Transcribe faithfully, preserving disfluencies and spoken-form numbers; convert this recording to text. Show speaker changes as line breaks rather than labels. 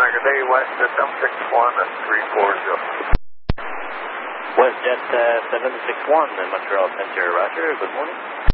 good day, WestJet seven six one and three four zero.
WestJet uh, seven six one in Montreal Center, roger, good morning.